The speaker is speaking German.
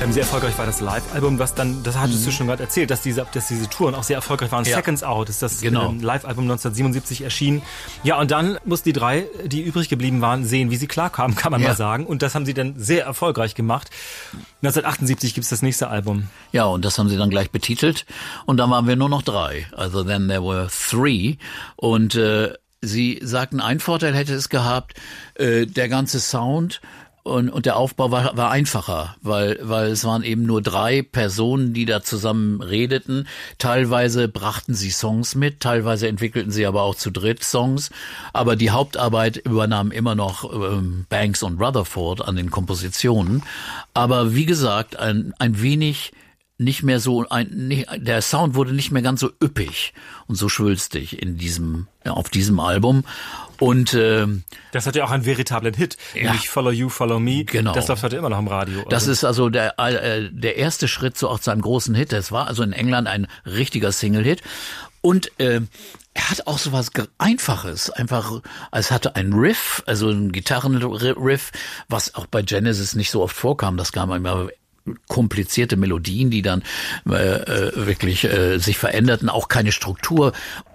Sehr erfolgreich war das Live-Album, was dann, das hattest du schon gerade erzählt, dass diese Touren auch sehr erfolgreich waren. Ja. Seconds Out ist das Genau. Live-Album 1977 erschienen. Ja, und dann mussten die drei, die übrig geblieben waren, sehen, wie sie klarkamen, kann man mal sagen. Und das haben sie dann sehr erfolgreich gemacht. 1978 gibt's das nächste Album. Ja, und das haben sie dann gleich betitelt. Und dann waren wir nur noch 3. Also then there were 3. Und sie sagten, ein Vorteil hätte es gehabt, der ganze Sound und der Aufbau war einfacher, weil es waren eben nur 3 Personen, die da zusammen redeten. Teilweise brachten sie Songs mit, teilweise entwickelten sie aber auch zu dritt Songs. Aber die Hauptarbeit übernahmen immer noch Banks und Rutherford an den Kompositionen. Aber wie gesagt, ein wenig nicht mehr so, der Sound wurde nicht mehr ganz so üppig und so schwülstig auf diesem Album. Und das hat ja auch einen veritablen Hit, nämlich Follow You, Follow Me. Genau. Das läuft heute immer noch im Radio. Das ist also der erste Schritt auch zu einem großen Hit. Das war also in England ein richtiger Single-Hit. Und er hat auch so was Einfaches, einfach, es hatte einen Riff, also ein Gitarrenriff, was auch bei Genesis nicht so oft vorkam. Das kam immer komplizierte Melodien, die dann wirklich sich veränderten, auch keine Struktur.